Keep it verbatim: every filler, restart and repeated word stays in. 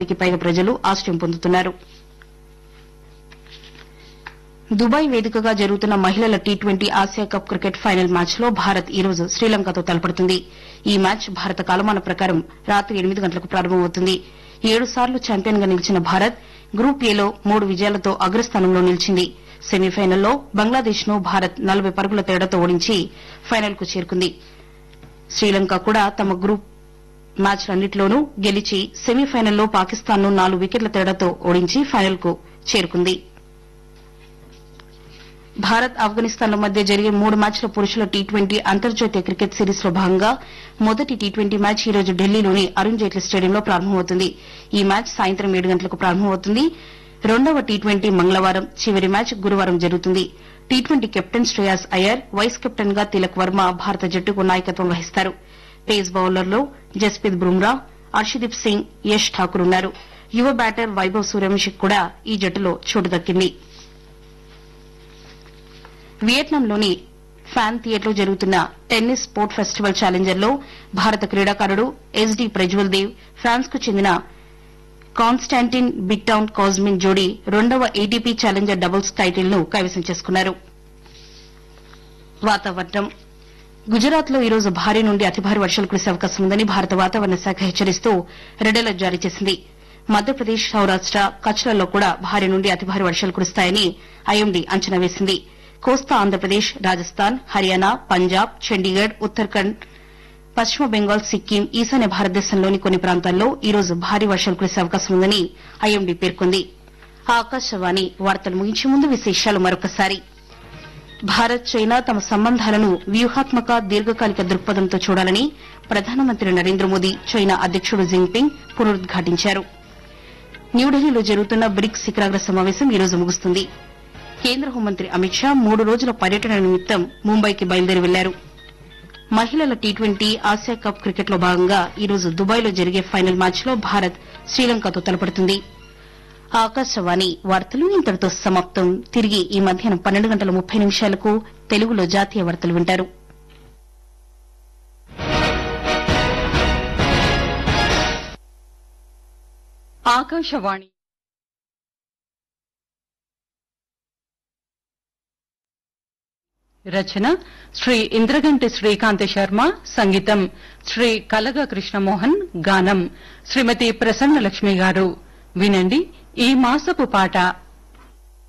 కి పైగా ప్రజలు ఆశ్రయం పొందుతున్నారు. దుబాయ్ వేదికగా జరుగుతున్న మహిళల T twenty Asia cup cricket final match లో భారత్ ఈ రోజు శ్రీలంకతో తలపడుతుంది. ఈ మ్యాచ్ భారత కాలమాన ప్రకారం రాత్రి ఎనిమిది గంటలకు ప్రారంభమవుతుంది. ఏడు సార్లు ఛాంపియన్ గా నిలిచిన భారత్ గ్రూప్ ఏలో మూడు విజయాలతో అగ్రస్థానంలో నిలిచింది. సెమీఫైనల్లో బంగ్లాదేశ్ ను భారత్ నలభై పరుగుల తేడాతో ఓడించి ఫైనల్ కు చేరుకుంది. శ్రీలంక కూడా తమ గ్రూప్ మ్యాచ్లన్నింటిలోనూ గెలిచి సెమీఫైనల్లో పాకిస్తాన్ ను నాలుగు వికెట్ల తేడాతో ఓడించి ఫైనల్ కు చేరుకుంది. భారత్ ఆఫ్ఘనిస్తాన్ల మధ్య జరిగే మూడు మ్యాచ్ల పురుషుల టీ ట్వంటీ అంతర్జాతీయ క్రికెట్ సిరీస్ లో భాగంగా మొదటి టీ ట్వంటీ మ్యాచ్ ఈ రోజు ఢిల్లీలోని అరుణ్ జైట్లీ స్టేడియంలో ప్రారంభమవుతుంది. ఈ మ్యాచ్ సాయంత్రం ఏడు గంటలకు ప్రారంభమవుతుంది. రెండవ టీ ట్వంటీ మంగళవారం, చివరి మ్యాచ్ గురువారం జరుగుతుంది. T twenty captain Shreyas Iyer, vice captain గా తిలక్ వర్మ భారత జట్టుకు నాయకత్వం వహిస్తారు. పేస్ బౌలర్లలో జస్ప్రీత్ బుమ్రా, అర్షదీప్ సింగ్, యష్ ఠాకూర్ ఉన్నారు. యువ బ్యాటర్ వైభవ్ సూర్యవంశీకి కూడా ఈ జట్టులో చోటు దక్కింది. వియత్నాంలోని ఫ్యాన్ థియేటర్లో జరుగుతున్న టెన్నిస్ స్పోర్ట్ ఫెస్టివల్ ఛాలెంజర్లో భారత క్రీడాకారుడు ఎస్డీ ప్రజ్వల్ దేవ్, ఫ్రాన్స్ కు చెందిన కాన్స్టాంటిన్ బిగ్టౌన్ కాజ్మిన్ జోడీ రెండవ ఏటీపీ ఛాలెంజర్ డబుల్స్ టైటిల్ ను కైవసం చేసుకున్నారు. వాతావరణం గుజరాత్ లో ఈరోజు భారీ నుండి అతి భారీ వర్షాలు కురిసే అవకాశం ఉందని భారత వాతావరణ శాఖ హెచ్చరిస్తూ రెడ్ అలర్ట్ జారీ చేసింది. మధ్యప్రదేశ్, సౌరాష్ట, కచ్లలో కూడా భారీ నుండి అతి భారీ వర్షాలు కురుస్తాయని ఐఎండీ అంచనా వేసింది. కోస్తా ఆంధ్రప్రదేశ్, రాజస్థాన్, హర్యానా, పంజాబ్, చండీగఢ్, ఉత్తరాఖండ్, పశ్చిమ బెంగాల్, సిక్కిం, ఈశాన్య భారతదేశంలోని కొన్ని ప్రాంతాల్లో ఈ రోజు భారీ వర్షాలు కురిసే అవకాశం ఉందని ఐఎండీ పేర్కొంది. ఆకాశవాణి వార్తలు ముగించే ముందు విశేషాలు మరొకసారి. భారత్, చైనా తమ సంబంధాలను వ్యూహాత్మక, దీర్ఘకాలిక దృక్పథంతో చూడాలని ప్రధానమంత్రి నరేంద్ర మోదీ చైనా అధ్యకుడు జిన్పింగ్ పునరుద్ఘాటించారు. న్యూఢిల్లీలో జరుగుతున్న బ్రిక్స్ శిఖరాగ్ర సమావేశం ఈ రోజు ముగుస్తుంది. కేంద్ర హోంమంత్రి అమిత్ షా మూడు రోజుల పర్యటన నిమిత్తం ముంబైకి బయలుదేరి వెళ్లారు. మహిళల T twenty Asia cup cricket లో భాగంగా ఈ రోజు దుబాయ్లో జరిగే ఫైనల్ మ్యాచ్ లో భారత్ శ్రీలంకతో తలపడుతుంది. ఆకాశవాణి వార్తలు ఇంతటితో సమాప్తం. తిరిగి ఈ మధ్యాహ్నం పన్నెండు గంటల ముప్పై నిమిషాలకు తెలుగులో జాతీయ వార్తలు వింటారు. ఆకాశవాణి రచన శ్రీ ఇంద్రగంటి శ్రీకాంత శర్మ, సంగీతం శ్రీ కలగ కృష్ణమోహన్, గానం శ్రీమతి ప్రసన్నలక్ష్మి గారు. వినండి ఈ మాసపు పాట.